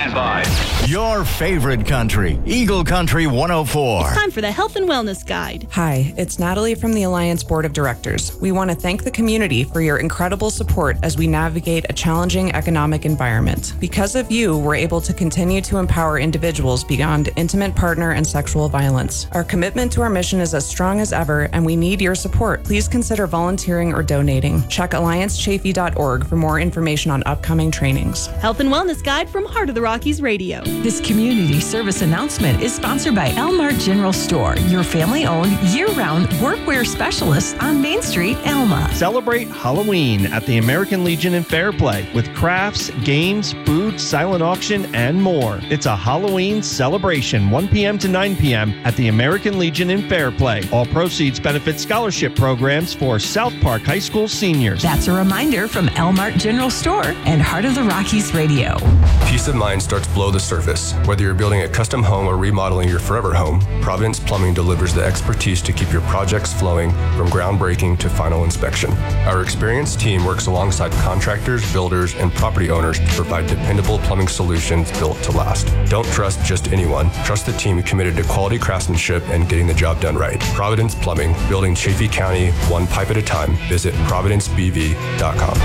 Stand by. Your favorite country, Eagle Country 104. It's time for the Health and Wellness Guide. Hi, it's Natalie from the Alliance Board of Directors. We want to thank the community for your incredible support as we navigate a challenging economic environment. Because of you, we're able to continue to empower individuals beyond intimate partner and sexual violence. Our commitment to our mission is as strong as ever, and we need your support. Please consider volunteering or donating. Check alliancechafee.org for more information on upcoming trainings. Health and Wellness Guide from Heart of the Rockies Radio. This community service announcement is sponsored by Elmart General Store, your family-owned, year-round workwear specialist on Main Street, Elma. Celebrate Halloween at the American Legion in Fairplay with crafts, games, food, silent auction, and more. It's a Halloween celebration, 1 p.m. to 9 p.m. at the American Legion in Fairplay. All proceeds benefit scholarship programs for South Park High School seniors. That's a reminder from Elmart General Store and Heart of the Rockies Radio. Peace of mind starts below the surface. Whether you're building a custom home or remodeling your forever home, Providence Plumbing delivers the expertise to keep your projects flowing from groundbreaking to final inspection. Our experienced team works alongside contractors, builders, and property owners to provide dependable plumbing solutions built to last. Don't trust just anyone. Trust the team committed to quality craftsmanship and getting the job done right. Providence Plumbing, building Chaffee County one pipe at a time. Visit providencebv.com.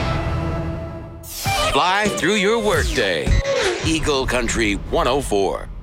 Fly through your workday. Eagle Country 104.